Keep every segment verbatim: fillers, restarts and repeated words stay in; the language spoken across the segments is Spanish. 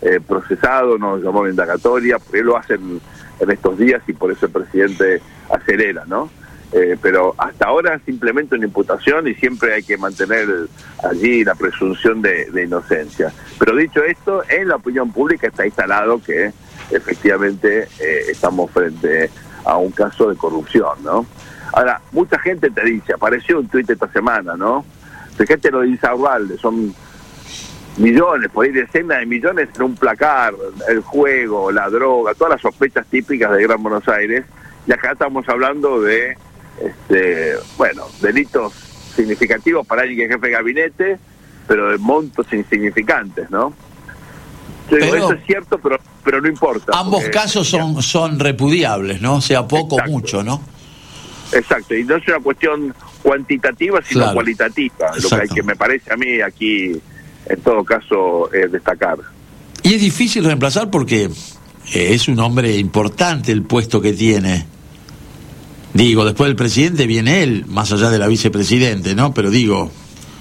eh, procesado, no llamó a indagatoria, porque lo hacen en estos días y por eso el presidente acelera, ¿no? Eh, pero hasta ahora simplemente una imputación y siempre hay que mantener allí la presunción de, de inocencia. Pero dicho esto, en la opinión pública está instalado que efectivamente eh, estamos frente a un caso de corrupción, ¿no? Ahora, mucha gente te dice, apareció un tuit esta semana, ¿no? Fíjate lo de Insaurralde, son millones, por ahí decenas de millones en un placar, el juego, la droga, todas las sospechas típicas de Gran Buenos Aires, y acá estamos hablando de Este, bueno, delitos significativos para alguien que es jefe de gabinete, pero de montos insignificantes, ¿no? Yo digo, pero eso es cierto, pero pero no importa. Ambos porque, casos son son repudiables, ¿no? Sea poco o mucho, ¿no? Exacto, y no es una cuestión cuantitativa, sino claro. cualitativa, lo que, hay que me parece a mí aquí, en todo caso, eh, destacar. Y es difícil reemplazar porque eh, es un hombre importante el puesto que tiene. Digo, después del presidente viene él, más allá de la vicepresidente, ¿no? Pero digo...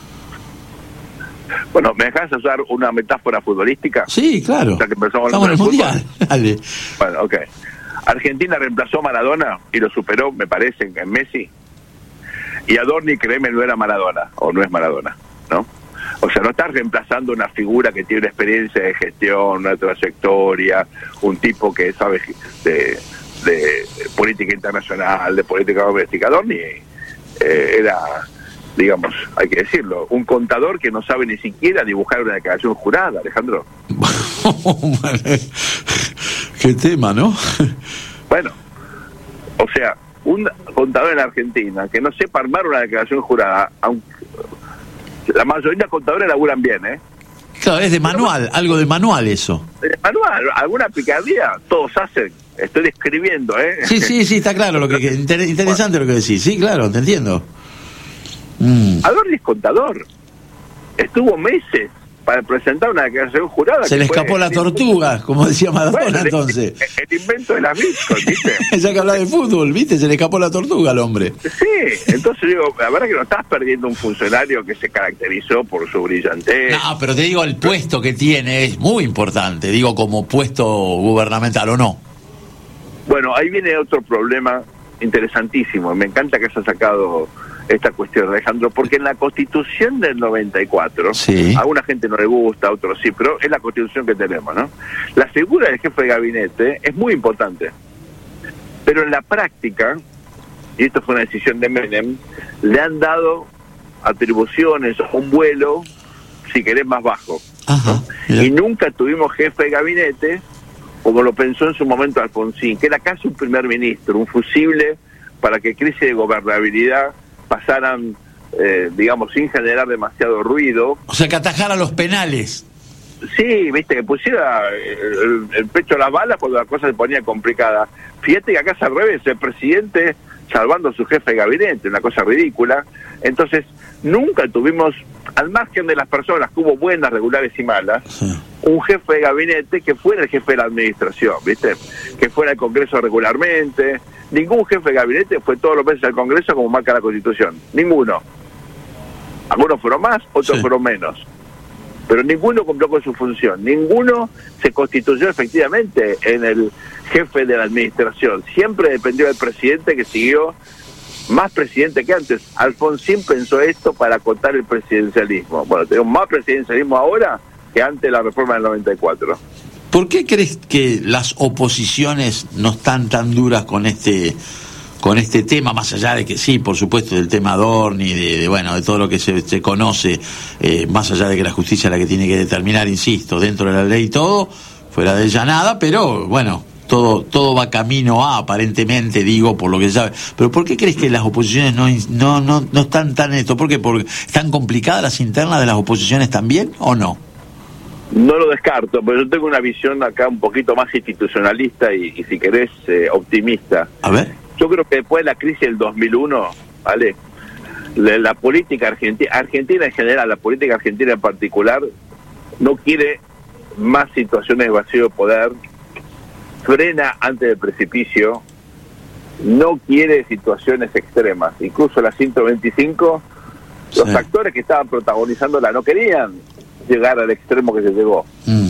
Bueno, ¿me dejas usar una metáfora futbolística? Sí, claro. O sea, que empezamos Estamos en el Mundial. Dale. Bueno, ok. Argentina reemplazó a Maradona y lo superó, me parece, en Messi. Y Adorni, créeme, no era Maradona, o no es Maradona, ¿no? O sea, no estás reemplazando una figura que tiene una experiencia de gestión, una trayectoria, un tipo que sabe de... de política internacional, de política doméstica. Adorni eh, era, digamos, hay que decirlo, un contador que no sabe ni siquiera dibujar una declaración jurada, Alejandro. Qué tema, ¿no? Bueno, o sea, un contador en Argentina que no sepa armar una declaración jurada, aunque la mayoría de los contadores laburan bien, ¿eh? Claro, es de manual, pero, algo de manual eso. De manual, alguna picardía, todos hacen. Estoy describiendo, ¿eh? Sí, sí, sí, está claro, lo que, que inter, interesante bueno. Lo que decís. Sí, claro, te entiendo. Mm. Adorni es contador. Estuvo meses para presentar una declaración jurada. Se le escapó la tortuga, como decía Maradona, bueno, entonces. El, el invento de las Bitcoin, ¿viste? Ya que habla de fútbol, ¿viste? Se le escapó la tortuga al hombre. Sí, entonces digo, la verdad que no estás perdiendo un funcionario que se caracterizó por su brillantez. No, pero te digo, el puesto que tiene es muy importante, digo, como puesto gubernamental, ¿o no? Bueno, ahí viene otro problema interesantísimo. Me encanta que se ha sacado esta cuestión, Alejandro, porque en la Constitución del noventa y cuatro, sí. A alguna gente no le gusta, a otros sí, pero es la Constitución que tenemos, ¿no? La figura del jefe de gabinete es muy importante, pero en la práctica, y esto fue una decisión de Menem, le han dado atribuciones, un vuelo, si querés, más bajo. Ajá, ¿no? Y nunca tuvimos jefe de gabinete como lo pensó en su momento Alfonsín, que era casi un primer ministro, un fusible para que crisis de gobernabilidad pasaran, eh, digamos, sin generar demasiado ruido. O sea, que atajara los penales. Sí, viste, que pusiera el, el pecho a las balas cuando la cosa se ponía complicada. Fíjate que acá es al revés, el presidente salvando a su jefe de gabinete, una cosa ridícula. Entonces, nunca tuvimos, al margen de las personas que hubo buenas, regulares y malas, sí. un jefe de gabinete que fuera el jefe de la administración, ¿viste? Que fuera al Congreso regularmente. Ningún jefe de gabinete fue todos los meses al Congreso como marca la Constitución. Ninguno. Algunos fueron más, otros sí. fueron menos. Pero ninguno cumplió con su función. Ninguno se constituyó efectivamente en el jefe de la administración. Siempre dependió del presidente, que siguió más presidente que antes. Alfonsín pensó esto para acotar el presidencialismo. Bueno, tenemos más presidencialismo ahora que antes de la reforma del noventa y cuatro. ¿Por qué crees que las oposiciones no están tan duras con este con este tema, más allá de que sí, por supuesto, del tema Adorni, de, de bueno, de todo lo que se, se conoce, eh, más allá de que la justicia es la que tiene que determinar, insisto, dentro de la ley y todo, fuera de ella nada, pero bueno, todo todo va camino a, aparentemente, digo, por lo que se sabe. Pero ¿por qué crees que las oposiciones no no no, no están tan en esto? ¿Por qué? ¿Porque están complicadas las internas de las oposiciones también o no? No lo descarto, pero yo tengo una visión acá un poquito más institucionalista y, y si querés, eh, optimista. A ver. Yo creo que después de la crisis del dos mil uno, ¿vale? La, la política argentina, argentina en general, la política argentina en particular, no quiere más situaciones de vacío de poder, frena antes del precipicio, no quiere situaciones extremas. Incluso la ciento veinticinco, sí. los actores que estaban protagonizándola no querían llegar al extremo que se llegó. Mm.